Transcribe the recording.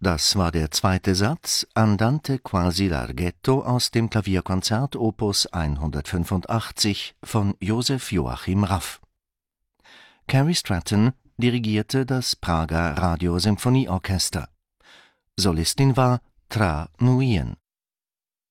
Das war der zweite Satz Andante quasi larghetto aus dem Klavierkonzert Opus 185 von Josef Joachim Raff. Cary Stratton dirigierte das Prager Radiosymphonieorchester. Solistin war Tra Nguyen.